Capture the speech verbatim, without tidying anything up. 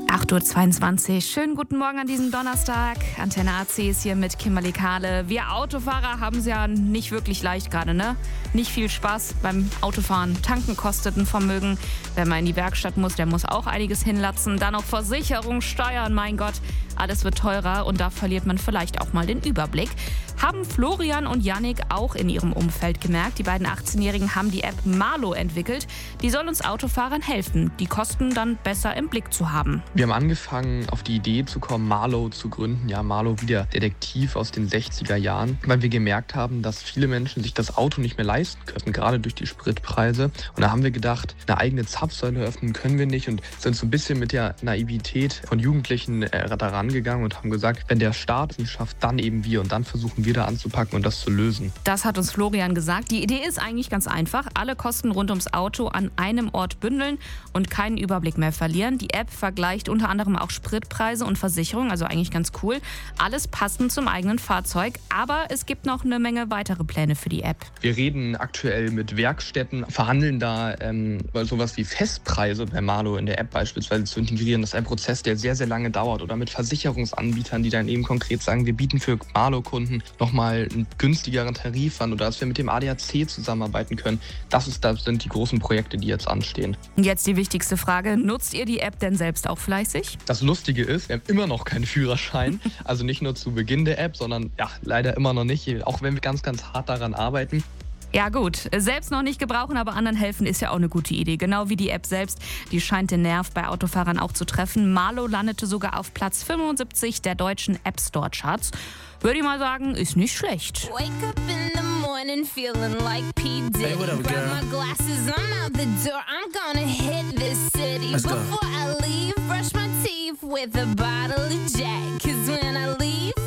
acht Uhr zweiundzwanzig. Schönen guten Morgen an diesem Donnerstag. Antenne A C ist hier mit Kimberly Kahle. Wir Autofahrer haben es ja nicht wirklich leicht gerade, ne? Nicht viel Spaß beim Autofahren. Tanken kostet ein Vermögen. Wenn man in die Werkstatt muss, der muss auch einiges hinlatzen. Dann noch Versicherung, Steuern, mein Gott. Alles wird teurer und da verliert man vielleicht auch mal den Überblick. Haben Florian und Yannick auch in ihrem Umfeld gemerkt. Die beiden achtzehnjährigen haben die App Marlo entwickelt. Die soll uns Autofahrern helfen, die Kosten dann besser im Blick zu haben. Wir haben angefangen, auf die Idee zu kommen, Marlo zu gründen. Ja, Marlo wie der Detektiv aus den sechziger Jahren, weil wir gemerkt haben, dass viele Menschen sich das Auto nicht mehr leisten können, gerade durch die Spritpreise. Und da haben wir gedacht, eine eigene Zapfsäule öffnen können wir nicht und sind so ein bisschen mit der Naivität von Jugendlichen äh, daran gegangen und haben gesagt, wenn der Staat es nicht schafft, dann eben wir. Und dann versuchen wir da anzupacken und das zu lösen. Das hat uns Florian gesagt. Die Idee ist eigentlich ganz einfach. Alle Kosten rund ums Auto an einem Ort bündeln und keinen Überblick mehr verlieren. Die App vergleicht unter anderem auch Spritpreise und Versicherung, also eigentlich ganz cool. Alles passend zum eigenen Fahrzeug. Aber es gibt noch eine Menge weitere Pläne für die App. Wir reden aktuell mit Werkstätten, verhandeln da ähm, sowas wie Festpreise bei Marlo in der App beispielsweise zu integrieren. Das ist ein Prozess, der sehr, sehr lange dauert. Oder mit Versicherungsanbietern, die dann eben konkret sagen, wir bieten für Marlo-Kunden nochmal einen günstigeren Tarif an oder dass wir mit dem A D A C zusammenarbeiten können. Das, ist, das sind die großen Projekte, die jetzt anstehen. Jetzt die wichtigste Frage. Nutzt ihr die App denn selbst auch fleißig? Das Lustige ist, wir haben immer noch keinen Führerschein. Also nicht nur zu Beginn der App, sondern ja, leider immer noch nicht. Auch wenn wir ganz, ganz hart daran arbeiten. Ja gut, selbst noch nicht gebrauchen, aber anderen helfen ist ja auch eine gute Idee. Genau wie die App selbst, die scheint den Nerv bei Autofahrern auch zu treffen. Marlo landete sogar auf Platz fünfundsiebzig der deutschen App Store Charts. Würde ich mal sagen, ist nicht schlecht. Wake up in the morning feeling like P. Diddy. Hey, what up, girl? Grab my glasses, I'm out the door. I'm gonna hit this city. Let's go. Before I leave, brush my teeth with a bottle of Jack. Cause when I leave,